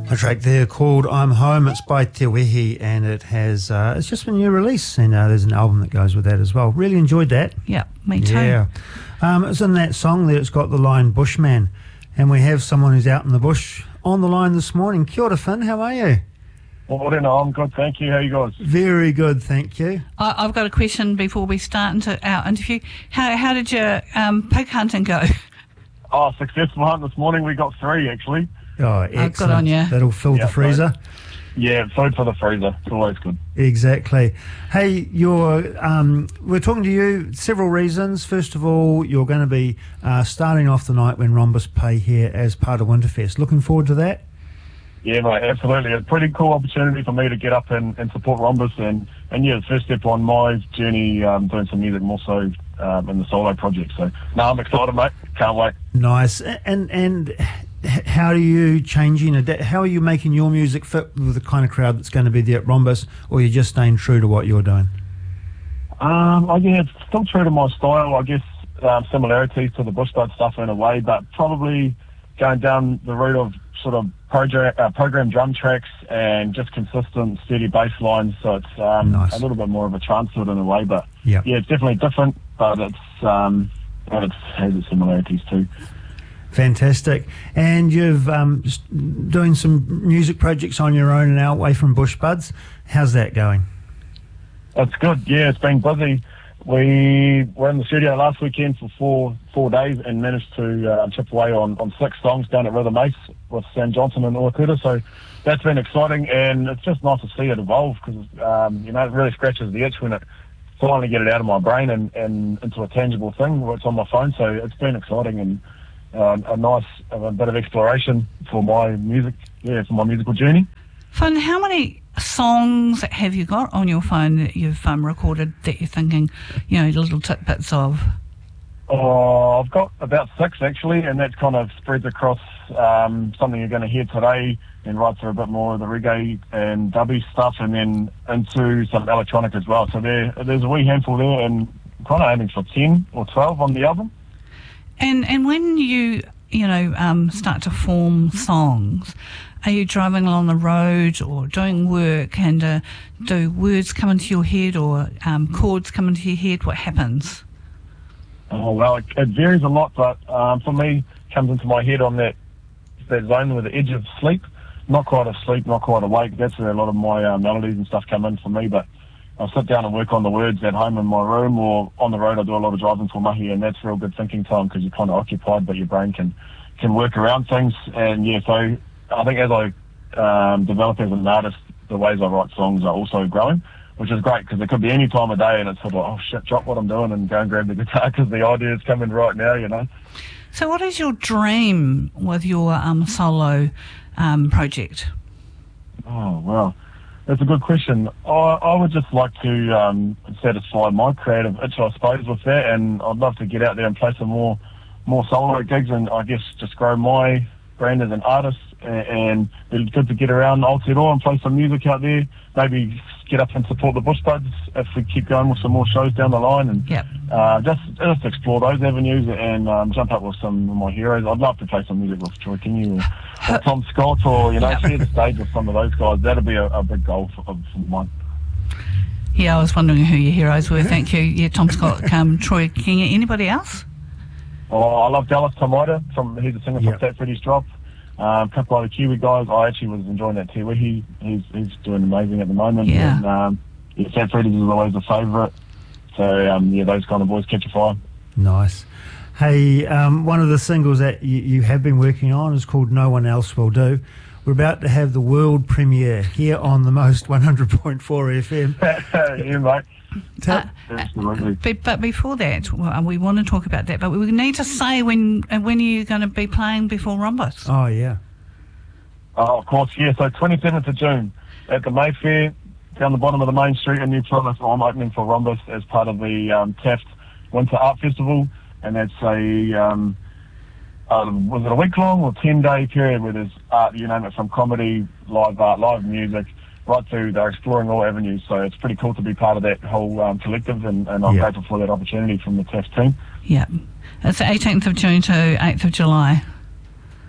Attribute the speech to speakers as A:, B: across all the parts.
A: A track there called I'm Home. It's by Te Wehi, and it has it's just a new release, and there's an album that goes with that as well. Really enjoyed that.
B: Yeah, me too.
A: Yeah. It's in that song that it's got the line Bushman, and we have someone who's out in the bush on the line this morning. Kia ora, Finn, how are you?
C: Well, I don't know, I'm good, thank you. How are you guys?
A: Very good, thank you.
B: I've got a question before we start into our interview. How did your pig hunting go?
C: Oh, successful hunt this morning. We got 3, actually.
A: Oh, excellent.
B: Good on you.
A: That'll fill the freezer.
C: Yeah, food for the freezer. It's always good.
A: Exactly. Hey, we're talking to you several reasons. First of all, you're going to be starting off the night when Rhombus play here as part of Winterfest. Looking forward to that?
C: Yeah, mate, absolutely. It's a pretty cool opportunity for me to get up and support Rhombus, and yeah, the first step on my journey doing some music more so in the solo project. So, no, I'm excited, mate. Can't wait.
A: Nice. And how are you changing? How are you making your music fit with the kind of crowd that's going to be there at Rhombus, or are you just staying true to what you're doing?
C: Yeah, it's still true to my style. I guess similarities to the Bushbud stuff in a way, but probably going down the route of sort of program drum tracks and just consistent, steady bass lines. So it's
A: nice.
C: A little bit more of a trance to it in a way, but
A: yeah,
C: it's definitely different, but it has its similarities too.
A: Fantastic. And you've doing some music projects on your own and out away from Bushbuds. How's that going?
C: It's good. Yeah, it's been busy. We were in the studio last weekend for four days and managed to chip away on 6 songs down at Rhythm Ace with Sam Johnson and Urakuta. So that's been exciting, and it's just nice to see it evolve because it really scratches the itch when it finally get it out of my brain and into a tangible thing where it's on my phone. So it's been exciting and a bit of exploration for my music, for my musical journey.
B: Fun, how many songs have you got on your phone that you've recorded that you're thinking, little tidbits of?
C: Oh, I've got about 6 actually, and that kind of spreads across something you're going to hear today and right through a bit more of the reggae and dubby stuff, and then into some electronic as well. So there's a wee handful there, and kind of aiming for 10 or 12 on the album.
B: And when you start to form songs, are you driving along the road or doing work, and do words come into your head or chords come into your head? What happens?
C: Oh, well, it varies a lot, but for me, it comes into my head on that zone with the edge of sleep. Not quite asleep, not quite awake. That's where a lot of my melodies and stuff come in for me, but I'll sit down and work on the words at home in my room, or on the road I do a lot of driving for mahi, and that's real good thinking time because you're kind of occupied, but your brain can work around things. And yeah, so I think as I develop as an artist, the ways I write songs are also growing, which is great because it could be any time of day and it's sort of like, oh shit, drop what I'm doing and go and grab the guitar because the idea's coming right now,
B: So what is your dream with your solo project?
C: Oh, well, that's a good question. I would just like to satisfy my creative itch, I suppose, with that, and I'd love to get out there and play some more solo gigs, and I guess just grow my brand as an artist, and it's good to get around Aotearoa and play some music out there, maybe get up and support the Bushbuds if we keep going with some more shows down the line, and just explore those avenues and jump up with some of my heroes. I'd love to play some music with Troy Kingy or Tom Scott, or share the stage with some of those guys. That'd be a big goal of mine.
B: Yeah, I was wondering who your heroes were. Thank you. Yeah, Tom Scott, Troy Kingy. Anybody else?
C: Oh, I love Dallas Tomaida. He's a singer from Fat Freddy's Drop. A couple other Kiwi guys. I actually was enjoying that Te Wehi. He's doing amazing at the moment.
B: Yeah.
C: And Fat Freddy's is always a favourite. So those kind of boys catch a fire.
A: Nice. Hey, one of the singles that you have been working on is called No One Else Will Do. We're about to have the world premiere here on the Most 100.4 FM.
C: Yeah, mate.
A: Absolutely.
B: But before that, we want to talk about that, but we need to say when you're going to be playing before Rhombus.
A: Oh, yeah.
C: Oh, of course, yeah. So 27th of June at the Mayfair, down the bottom of the main street in New Plymouth. I'm opening for Rhombus as part of the Taft Winter Art Festival, and that's was it a week-long or 10-day period where there's art, you name it, from comedy, live art, live music, right through. They're exploring all avenues, so it's pretty cool to be part of that whole collective, and I'm grateful for that opportunity from the Taft team.
B: Yeah. It's the 18th of June to 8th of July.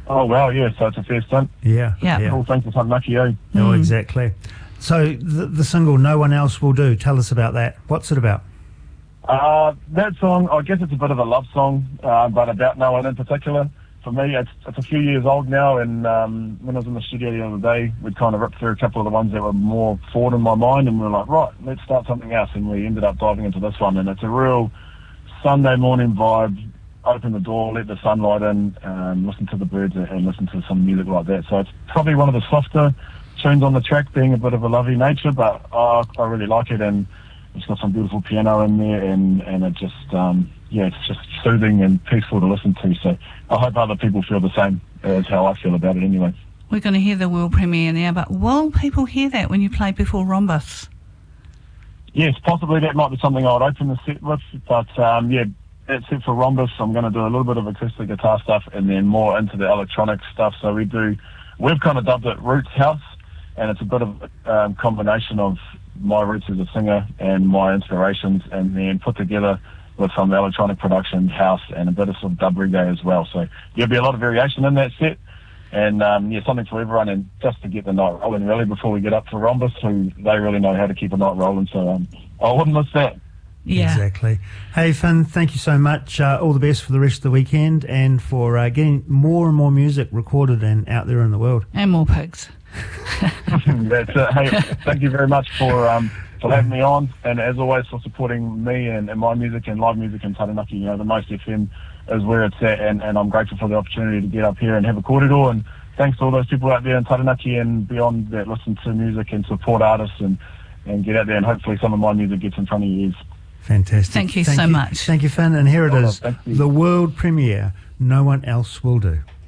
C: Oh, wow, yeah, so it's a fair stint.
A: Yeah.
C: All thanks to Taranaki, eh?
A: Oh, exactly. So the single No One Else Will Do, tell us about that. What's it about?
C: That song, I guess it's a bit of a love song, but about no one in particular. For me, it's a few years old now, and when I was in the studio the other day, we'd kind of ripped through a couple of the ones that were more forward in my mind, and we were like, right, let's start something else, and we ended up diving into this one, and it's a real Sunday morning vibe. Open the door, let the sunlight in, listen to the birds and listen to some music like that. So it's probably one of the softer tunes on the track, being a bit of a lovely nature, but I really like it, and it's got some beautiful piano in there, and it just, it's just soothing and peaceful to listen to. So I hope other people feel the same as how I feel about it anyway.
B: We're going to hear the world premiere now, but will people hear that when you play before Rhombus?
C: Yes, possibly that might be something I would open the set with, but that's it for Rhombus. I'm going to do a little bit of acoustic guitar stuff and then more into the electronic stuff. So we've kind of dubbed it Roots House, and it's a bit of a combination of my roots as a singer and my inspirations, and then put together with some electronic production, house, and a bit of sort of dub reggae as well. So there'll be a lot of variation in that set, and something for everyone, and just to get the night rolling really before we get up for Rhombus, who they really know how to keep a night rolling. So I wouldn't miss that.
B: Yeah.
A: Exactly. Hey, Finn, thank you so much. All the best for the rest of the weekend, and for getting more and more music recorded and out there in the world.
B: And more pigs.
C: That's it. Hey, thank you very much for having me on, and as always for supporting me and my music and live music in Taranaki. You know, the Most FM is where it's at, and I'm grateful for the opportunity to get up here and have a corridor, and thanks to all those people out there in Taranaki and beyond that listen to music and support artists and get out there, and hopefully some of my music gets in front of your ears.
A: Fantastic.
B: Thank you so much.
A: Thank you, Finn. And here it is,
C: Thank you.
A: the world premiere, No One Else Will Do.